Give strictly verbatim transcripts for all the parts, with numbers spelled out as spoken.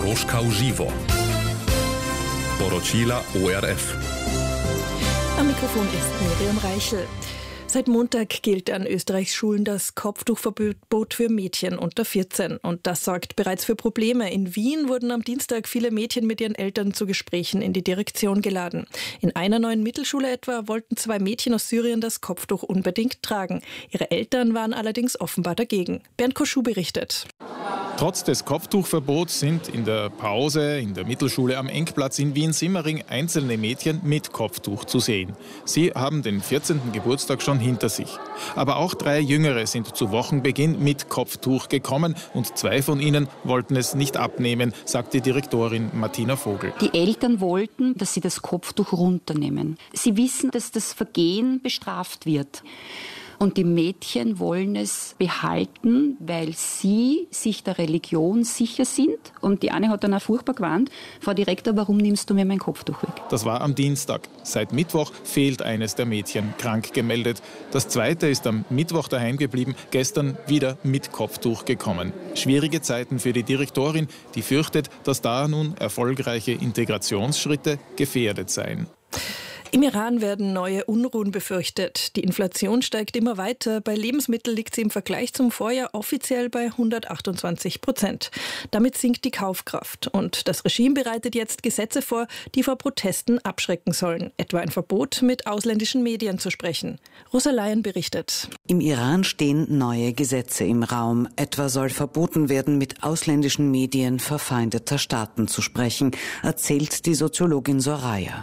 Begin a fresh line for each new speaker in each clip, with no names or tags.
Koroška v živo. Poročila O R F.
Am Mikrofon ist Miriam Reichel. Seit Montag gilt an Österreichs Schulen das Kopftuchverbot für Mädchen unter vierzehn. Und das sorgt bereits für Probleme. In Wien wurden am Dienstag viele Mädchen mit ihren Eltern zu Gesprächen in die Direktion geladen. In einer neuen Mittelschule etwa wollten zwei Mädchen aus Syrien das Kopftuch unbedingt tragen. Ihre Eltern waren allerdings offenbar dagegen. Bernd Koschuh berichtet.
Trotz des Kopftuchverbots sind in der Pause in der Mittelschule am Engplatz in Wien-Simmering einzelne Mädchen mit Kopftuch zu sehen. Sie haben den vierzehnten Geburtstag schon hinter sich. Aber auch drei Jüngere sind zu Wochenbeginn mit Kopftuch gekommen und zwei von ihnen wollten es nicht abnehmen, sagt die Direktorin Martina Vogel.
Die Eltern wollten, dass sie das Kopftuch runternehmen. Sie wissen, dass das Vergehen bestraft wird. Und die Mädchen wollen es behalten, weil sie sich der Religion sicher sind. Und die eine hat dann auch furchtbar gewarnt: Frau Direktor, warum nimmst du mir mein Kopftuch weg?
Das war am Dienstag. Seit Mittwoch fehlt eines der Mädchen, krank gemeldet. Das zweite ist am Mittwoch daheim geblieben, gestern wieder mit Kopftuch gekommen. Schwierige Zeiten für die Direktorin, die fürchtet, dass da nun erfolgreiche Integrationsschritte gefährdet seien.
Im Iran werden neue Unruhen befürchtet. Die Inflation steigt immer weiter. Bei Lebensmitteln liegt sie im Vergleich zum Vorjahr offiziell bei hundertachtundzwanzig Prozent. Damit sinkt die Kaufkraft. Und das Regime bereitet jetzt Gesetze vor, die vor Protesten abschrecken sollen. Etwa ein Verbot, mit ausländischen Medien zu sprechen. Rosa Leyen berichtet.
Im Iran stehen neue Gesetze im Raum. Etwa soll verboten werden, mit ausländischen Medien verfeindeter Staaten zu sprechen, erzählt die Soziologin Soraya.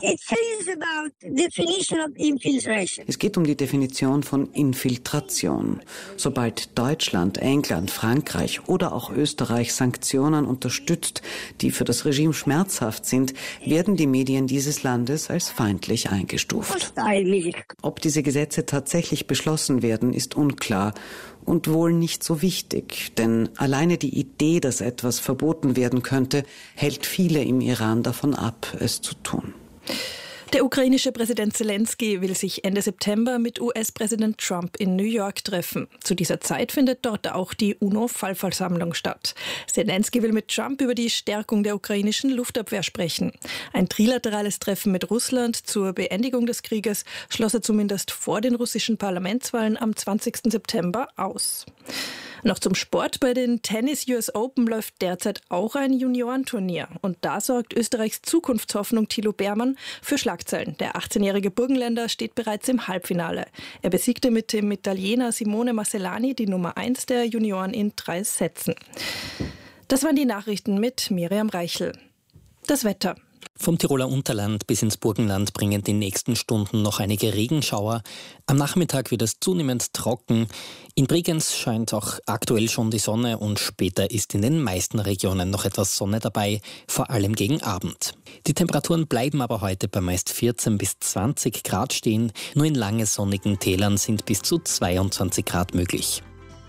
Es geht um die Definition von Infiltration. Sobald Deutschland, England, Frankreich oder auch Österreich Sanktionen unterstützt, die für das Regime schmerzhaft sind, werden die Medien dieses Landes als feindlich eingestuft. Ob diese Gesetze tatsächlich beschlossen werden, ist unklar und wohl nicht so wichtig, denn alleine die Idee, dass etwas verboten werden könnte, hält viele im Iran davon ab, es zu tun.
Der ukrainische Präsident Zelensky will sich Ende September mit U S-Präsident Trump in New York treffen. Zu dieser Zeit findet dort auch die UNO-Vollversammlung statt. Zelensky will mit Trump über die Stärkung der ukrainischen Luftabwehr sprechen. Ein trilaterales Treffen mit Russland zur Beendigung des Krieges schloss er zumindest vor den russischen Parlamentswahlen am zwanzigsten September aus. Noch zum Sport. Bei den Tennis-U S Open läuft derzeit auch ein Juniorenturnier. Und da sorgt Österreichs Zukunftshoffnung Thilo Beermann für Schlagzeilen. Der achtzehnjährige Burgenländer steht bereits im Halbfinale. Er besiegte mit dem Italiener Simone Marcellani die Nummer eins der Junioren in drei Sätzen. Das waren die Nachrichten mit Miriam Reichel. Das Wetter.
Vom Tiroler Unterland bis ins Burgenland bringen die nächsten Stunden noch einige Regenschauer. Am Nachmittag wird es zunehmend trocken. In Bregenz scheint auch aktuell schon die Sonne und später ist in den meisten Regionen noch etwas Sonne dabei, vor allem gegen Abend. Die Temperaturen bleiben aber heute bei meist vierzehn bis zwanzig Grad stehen. Nur in lange sonnigen Tälern sind bis zu zweiundzwanzig Grad möglich.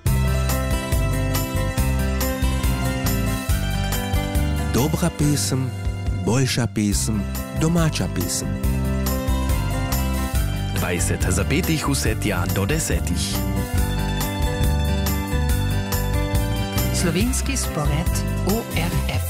Dobra pisem, boljša pisem, domača pisem. dvajset zapetih vsetja do desetih.
Slovenski spored O R F.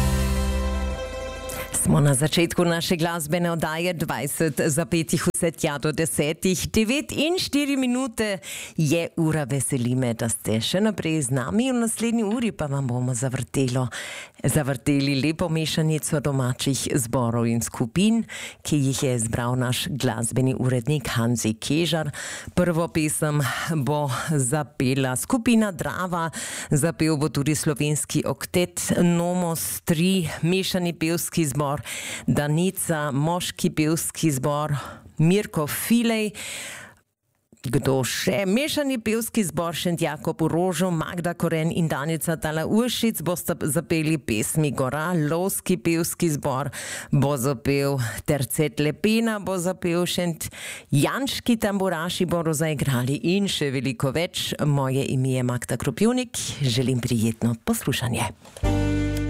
Smo na začetku naše glasbene oddaje dvajset zapetih vsetja do desetih. devet in štiri minute je ura. Veseli me, da ste še naprej z nami. V naslednji uri pa vam bomo zavrtelo, zavrteli lepo mešanico domačih zborov in skupin, ki jih je izbral naš glasbeni urednik Hanzi Kežar. Prvo pesem bo zapela skupina Drava, zapel bo tudi slovenski oktet Nomos tri, mešani pevski zbor Danica, moški pevski zbor Mirko Filej. Kdo še? Mešani pevski zbor Šentjakob v Rožu, Magda Koren in Danica Tala Uršic bosta zapeli pesmi Gora, lovski pevski zbor bo zapel Tercet Lepena, bo zapel Šentjanški tamburaši bodo zaigrali in še veliko več. Moje ime je Magda Kropivnik, želim prijetno poslušanje.